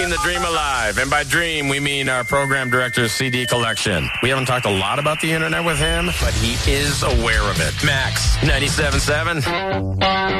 keeping the dream alive. And by dream, we mean our program director's CD collection. We haven't talked a lot about the internet with him, but he is aware of it. Max 97.7.